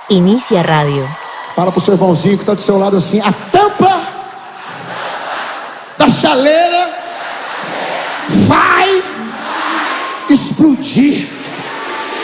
Inicia Radio. Fala pro seu irmãozinho que tá do seu lado assim: a tampa da chaleira vai explodir.